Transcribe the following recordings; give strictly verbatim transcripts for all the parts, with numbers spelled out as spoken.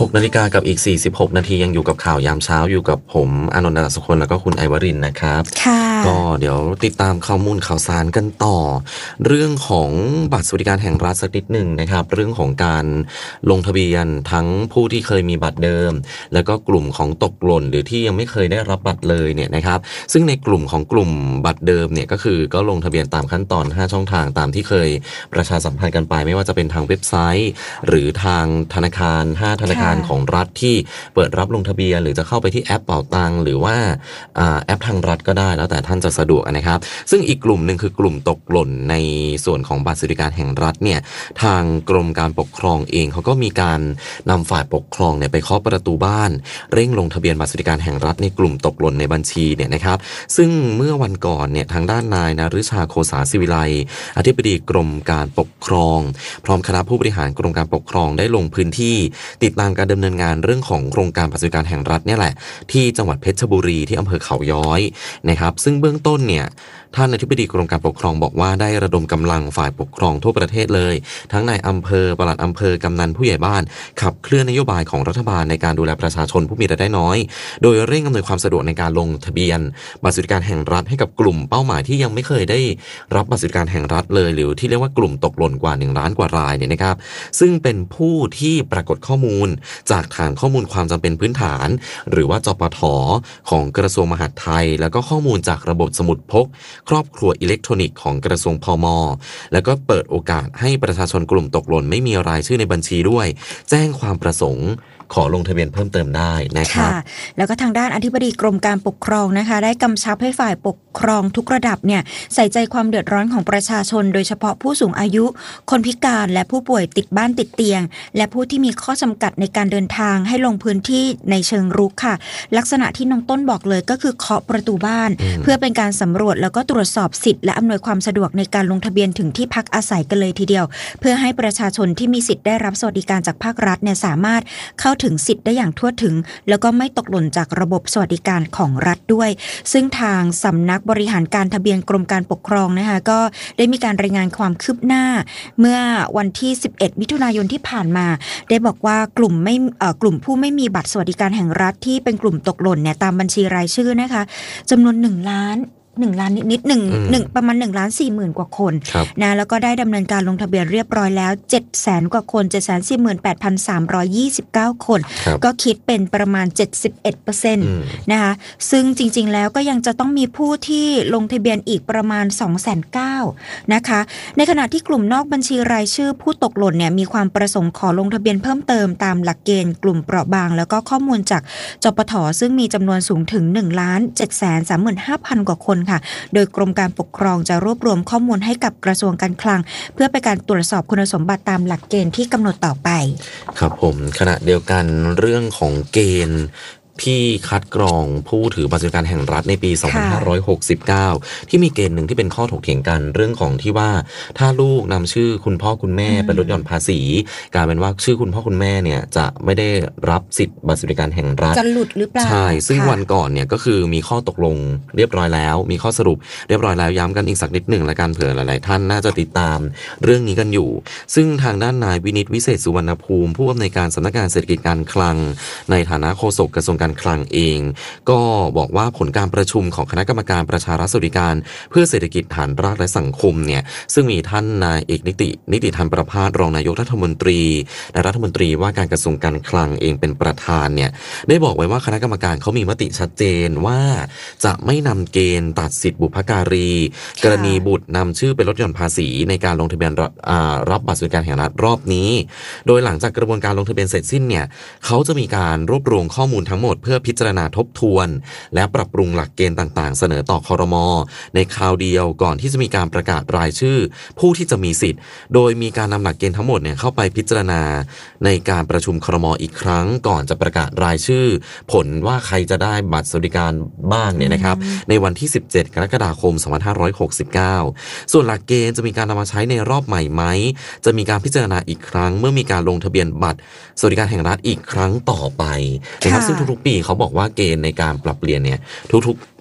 หกนาฬิกากับอีกสี่สิบหกนาทียังอยู่กับข่าวยามเช้าอยู่กับผมอานนท์ ดาสุคนแล้วก็คุณไอวรินทร์นะครับก็เดี๋ยวติดตามข้อมูลข่าวสารกันต่อเรื่องของบัตรสวัสดิการแห่งรัฐสักนิดหนึ่งนะครับเรื่องของการลงทะเบียนทั้งผู้ที่เคยมีบัตรเดิมแล้วก็กลุ่มของตกหล่นหรือที่ยังไม่เคยได้รับบัตรเลยเนี่ยนะครับซึ่งในกลุ่มของกลุ่มบัตรเดิมเนี่ยก็คือก็ลงทะเบียนตามขั้นตอนห้าช่องทางตามที่เคยประชาสัมพันธ์กันไปไม่ว่าจะเป็นทางเว็บไซต์หรือทางธนาคารห้าธนาคารของรัฐที่เปิดรับลงทะเบียนหรือจะเข้าไปที่แอปเป๋าตังหรือว่าแอปทางรัฐก็ได้แล้วแต่ท่านจะสะดวกนะครับซึ่งอีกกลุ่มหนึ่งคือกลุ่มตกหล่นในส่วนของบัตรสวัสดิการแห่งรัฐเนี่ยทางกรมการปกครองเองเขาก็มีการนำฝ่ายปกครองเนี่ยไปเคาะประตูบ้านเร่งลงทะเบียนบัตรสวัสดิการแห่งรัฐในกลุ่มตกหล่นในบัญชีเนี่ยนะครับซึ่งเมื่อวันก่อนเนี่ยทางด้านนายนฤชาโคสาศิวิไลอธิบดีกรมการปกครองพร้อมคณะผู้บริหารกรมการปกครองได้ลงพื้นที่ติดตามการดำเนินงานเรื่องของโครงการบัตรสวัสดิการแห่งรัฐเนี่ยแหละที่จังหวัดเพชรบุรีที่อำเภอเขาย้อยนะครับซึ่งเบื้องต้นเนี่ยท่านอธิบดีกรมการปกครองบอกว่าได้ระดมกำลังฝ่ายปกครองทั่วประเทศเลยทั้งในอำเภอปลัดอำเภอกำนันผู้ใหญ่บ้านขับเคลื่อนนโยบายของรัฐบาลในการดูแลประชาชนผู้มีรายได้น้อยโดยเร่งอำนวยความสะดวกในการลงทะเบียนบัตรสวัสดิการแห่งรัฐให้กับกลุ่มเป้าหมายที่ยังไม่เคยได้รับบัตรสวัสดิการแห่งรัฐเลยหรือที่เรียกว่ากลุ่มตกหล่นกว่าหนึ่งล้านกว่ารายเนี่ยนะครับซึ่งเป็นผู้ที่ปรากฏข้อมูลจากฐานข้อมูลความจำเป็นพื้นฐานหรือว่าจปท.ของกระทรวงมหาดไทยแล้วก็ข้อมูลจากระบบสมุดพกครอบครัวอิเล็กทรอนิกส์ของกระทรวงพม.แล้วก็เปิดโอกาสให้ประชาชนกลุ่มตกหล่นไม่มีรายชื่อในบัญชีด้วยแจ้งความประสงค์ขอลงทะเบียนเพิ่มเติมได้นะครับแล้วก็ทางด้านอธิบดีกรมการปกครองนะคะได้กำชับให้ฝ่ายปกครองทุกระดับเนี่ยใส่ใจความเดือดร้อนของประชาชนโดยเฉพาะผู้สูงอายุคนพิการและผู้ป่วยติดบ้านติดเตียงและผู้ที่มีข้อจำกัดในการเดินทางให้ลงพื้นที่ในเชิงรุกค่ะลักษณะที่น้องต้นบอกเลยก็คือเคาะประตูบ้านเพื่อเป็นการสำรวจแล้วก็ตรวจสอบสิทธิ์และอำนวยความสะดวกในการลงทะเบียนถึงที่พักอาศัยกันเลยทีเดียวเพื่อให้ประชาชนที่มีสิทธิ์ได้รับสวัสดิการจากภาครัฐเนี่ยสามารถเข้าถึงสิทธิ์ได้อย่างทั่วถึงแล้วก็ไม่ตกหล่นจากระบบสวัสดิการของรัฐด้วยซึ่งทางสำนักบริหารการทะเบียนกรมการปกครองนะคะก็ได้มีการรายงานความคืบหน้าเมื่อวันที่สิบเอ็ดมิถุนายนที่ผ่านมาได้บอกว่ากลุ่มไม่เอ่อกลุ่มผู้ไม่มีบัตรสวัสดิการแห่งรัฐที่เป็นกลุ่มตกหล่นเนี่ยตามบัญชีรายชื่อนะคะจำนวนหนึ่งล้านหนึ่งล้านนิดๆหนึ่ง หนึ่งประมาณหนึ่งล้านสี่หมื่นกว่าคนนะแล้วก็ได้ดำเนินการลงทะเบียนเรียบร้อยแล้ว เจ็ดแสน กว่าคน เจ็ดแสนสี่หมื่นแปดพันสามร้อยยี่สิบเก้า คนก็คิดเป็นประมาณ เจ็ดสิบเอ็ดเปอร์เซ็นต์ นะคะซึ่งจริงๆแล้วก็ยังจะต้องมีผู้ที่ลงทะเบียนอีกประมาณ สองแสนเก้าหมื่น นะคะในขณะที่กลุ่มนอกบัญชีรายชื่อผู้ตกหล่นเนี่ยมีความประสงค์ขอลงทะเบียนเพิ่มเติมตามหลักเกณฑ์กลุ่มเปราะบางแล้วก็ข้อมูลจากจปท.ซึ่งมีจำนวนสูงถึง หนึ่งล้านเจ็ดแสนสามหมื่นห้าพัน กว่าคนค่ะโดยกรมการปกครองจะรวบรวมข้อมูลให้กับกระทรวงการคลังเพื่อเป็นการตรวจสอบคุณสมบัติตามหลักเกณฑ์ที่กำหนดต่อไปครับผมขณะเดียวกันเรื่องของเกณฑ์ที่คัดกรองผู้ถือบัตรสวัสดิการแห่งรัฐในปี สองพันห้าร้อยหกสิบเก้า ที่มีเกณฑ์หนึ่งที่เป็นข้อถกเถียงกันเรื่องของที่ว่าถ้าลูกนำชื่อคุณพ่อคุณแม่เป็นลดหย่อนภาษีกลายเป็นว่าชื่อคุณพ่อคุณแม่เนี่ยจะไม่ได้รับสิทธิ์บัตรสวัสดิการแห่งรัฐจะหลุดหรือเปล่าใช่ซึ่งวันก่อนเนี่ยก็คือมีข้อตกลงเรียบร้อยแล้วมีข้อสรุปเรียบร้อยแล้วย้ำกันอีกสักนิดหนึ่งละกันเผื่อหลายๆท่านน่าจะติดตามเรื่องนี้กันอยู่ซึ่งทางด้านนายวินิตวิเศษสุวรรณภูมิผู้อำนวยการสำนักงานเศรษฐกิจการคลังในฐานะโฆษกกระทรวงการคลังเองก็บอกว่าผลการประชุมของคณะกรรมการประชารัฐสวัสดิการเพื่อเศรษฐกิจฐานรากและสังคมเนี่ยซึ่งมีท่านนายเอกนิตินิติธรรมประภาสรองนายกรัฐมนตรีและรัฐมนตรีว่าการกระทรวงการคลังเองเป็นประธานเนี่ยได้บอกไว้ว่าคณะกรรมการเขามีมติชัดเจนว่าจะไม่นำเกณฑ์ตัดสิทธิบุพการีกรณีบุตรนำชื่อเป็นลดหย่อนภาษีในการลงทะเบียนรับบัตรสวัสดิการแห่งรัฐรอบนี้โดยหลังจากกระบวนการลงทะเบียนเสร็จสิ้นเนี่ยเขาจะมีการรวบรวมข้อมูลทั้งหมดเพื่อพิจารณาทบทวนและปรับปรุงหลักเกณฑ์ต่างๆเสนอต่อครม.ในคราวเดียวก่อนที่จะมีการประกาศรายชื่อผู้ที่จะมีสิทธิ์โดยมีการนำหลักเกณฑ์ทั้งหมดเนี่ยเข้าไปพิจารณาในการประชุมครม.อีกครั้งก่อนจะประกาศรายชื่อผลว่าใครจะได้บัตรสวัสดิการบ้างเนี่ยนะครับในวันที่สิบเจ็ดกรกฎาคมสองพันห้าร้อยหกสิบเก้าส่วนหลักเกณฑ์จะมีการนำมาใช้ในรอบใหม่ไหมจะมีการพิจารณาอีกครั้งเมื่อมีการลงทะเบียนบัตรสวัสดิการแห่งรัฐอีกครั้งต่อไปนะครับซึ่งทุกๆปีเขาบอกว่าเกณฑ์ในการปรับเปลี่ยนเนี่ยทุกๆ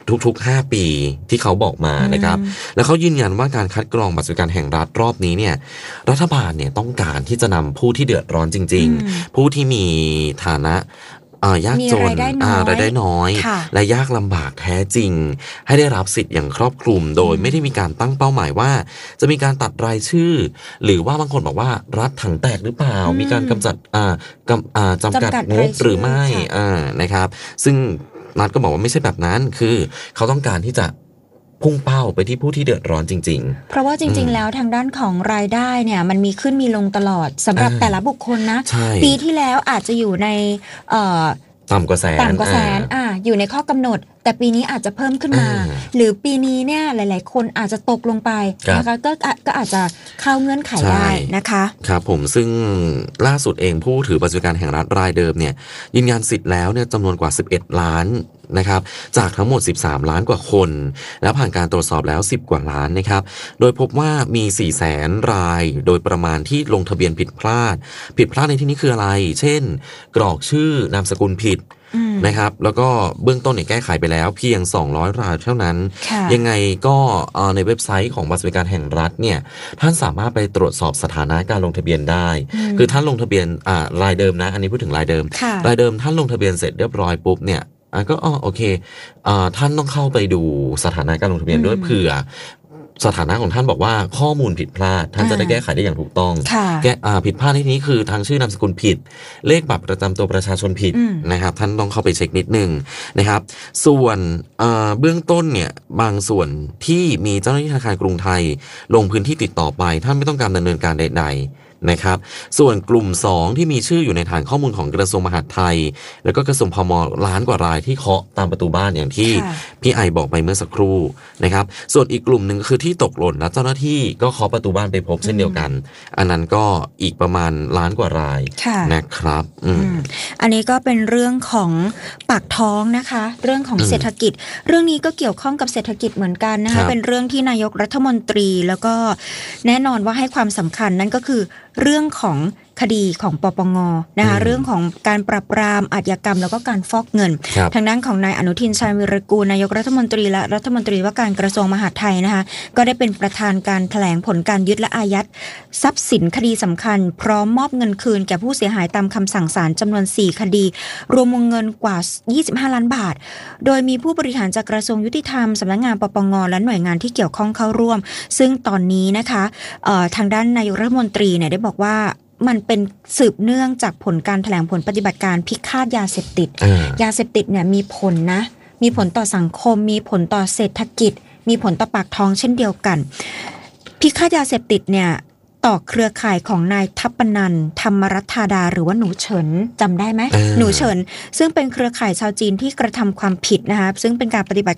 ทุกๆห้าปีที่เขาบอกมานะครับแล้วเขายืนยันว่าการคัดกรองบัตรสวัสดิการแห่งรัฐรอบนี้เนี่ยรัฐบาลเนี่ยต้องการที่จะนำผู้ที่เดือดร้อนจริงๆผู้ที่มีฐานะยากจนรายได้น้อยและยากลำบากแท้จริงให้ได้รับสิทธิ์อย่างครอบคลุมโดยไม่ได้มีการตั้งเป้าหมายว่าจะมีการตัดรายชื่อหรือว่าบางคนบอกว่ารัฐถังแตกหรือเปล่ามีการกำจัดจำกัดงบหรือไม่นะครับซึ่งรัฐก็บอกว่าไม่ใช่แบบนั้นคือเขาต้องการที่จะพุ่งเป้าไปที่ผู้ที่เดือดร้อนจริงๆเพราะว่าจริงๆแล้วทางด้านของรายได้เนี่ยมันมีขึ้นมีลงตลอดสำหรับแต่ละบุคคลนะปีที่แล้วอาจจะอยู่ในต่ำกว่าแสนต่ำกว่าแสนอ่าอยู่ในข้อกำหนดแต่ปีนี้อาจจะเพิ่มขึ้นมาหรือปีนี้เนี่ยหลายๆคนอาจจะตกลงไปนะคะก็ก็อาจจะเข้าเงื่อนไขได้นะคะครับผมซึ่งล่าสุดเองผู้ถือบัตรสวัสดิการแห่งรัฐรายเดิมเนี่ยยืนยันสิทธิ์แล้วเนี่ยจำนวนกว่าสิบเอ็ดล้านนะครับจากทั้งหมดสิบสามล้านกว่าคนแล้วผ่านการตรวจสอบแล้วสิบกว่าล้านนะครับโดยพบว่ามีสี่แสนรายโดยประมาณที่ลงทะเบียนผิดพลาดผิดพลาดในที่นี้คืออะไรเช่นกรอกชื่อนามสกุลผิดนะครับแล้วก็เบื้องต้นเนี่ยแก้ไขไปแล้วเพียงสองร้อยรายเท่านั้นยังไงก็ในเว็บไซต์ของบัตรสวัสดิการแห่งรัฐเนี่ยท่านสามารถไปตรวจสอบสถานะการลงทะเบียนได้คือท่านลงทะเบียนรายเดิมนะอันนี้พูดถึงรายเดิมรายเดิมท่านลงทะเบียนเสร็จเรียบร้อยปุ๊บเนี่ยก็อ๋อโอเคท่านต้องเข้าไปดูสถานะการลงทะเบียนด้วยเผื่อสถานะของท่านบอกว่าข้อมูลผิดพลาดท่านจะได้แก้ไขได้อย่างถูกต้องแก้ผิดพลาดที่นี้คือทางชื่อนามสกุลผิดเลขบัตรประจำตัวประชาชนผิดนะครับท่านต้องเข้าไปเช็คนิดนึงนะครับส่วนเบื้องต้นเนี่ยบางส่วนที่มีเจ้าหน้าที่ธนาคารกรุงไทยลงพื้นที่ติดต่อไปท่านไม่ต้องการดำเนินการใดๆนะครับส่วนกลุ่มสองที่มีชื่ออยู่ในฐานข้อมูลของกระทรวงมหาดไทยแล้วก็กระทรวงพม.ล้านกว่ารายที่เคาะตามประตูบ้านอย่างที่พี่ไอบอกไปเมื่อสักครู่นะครับส่วนอีกกลุ่มหนึ่งคือที่ตกหล่นและเจ้าหน้าที่ก็เคาะประตูบ้านไปพบเช่นเดียวกันอันนั้นก็อีกประมาณล้านกว่ารายนะครับอืมอันนี้ก็เป็นเรื่องของปากท้องนะคะเรื่องของเศรษฐกิจเรื่องนี้ก็เกี่ยวข้องกับเศรษฐกิจเหมือนกันนะคะเป็นเรื่องที่นายกรัฐมนตรีแล้วก็แน่นอนว่าให้ความสำคัญนั่นก็คือเรื่องของคดีของปปงนะคะเรื่องของการปราบปรามอาชญากรรมแล้วก็การฟอกเงินทางด้านของนายอนุทินชาญวิรากูลนายกรัฐมนตรีและรัฐมนตรีว่าการกระทรวงมหาดไทยนะคะก็ได้เป็นประธานการแถลงผลการยึดและอายัดทรัพย์สินคดีสำคัญพร้อมมอบเงินคืนแก่ผู้เสียหายตามคำสั่งศาลจำนวนสี่คดีรวมวงเงินกว่ายี่สิบห้าล้านบาทโดยมีผู้บริหารจากกระทรวงยุติธรรมสำนักงานปปงและหน่วยงานที่เกี่ยวข้องเข้าร่วมซึ่งตอนนี้นะคะทางด้านนายกรัฐมนตรีเนี่ยได้บอกว่ามันเป็นสืบเนื่องจากผลการแถลงผลปฏิบัติการพิฆาตยาเสพติดยาเสพติดเนี่ยมีผลนะมีผลต่อสังคมมีผลต่อเศรษฐกิจมีผลต่อปากท้องเช่นเดียวกันพิฆาตยาเสพติดเนี่ยต่อเครือข่ายของนายทัพปนันท์ธรรมรัตธาดาหรือว่าหนูเฉินจำได้ไหมหนูเฉินซึ่งเป็นเครือข่ายชาวจีนที่กระทำความผิดนะคะซึ่งเป็นการปฏิบัติ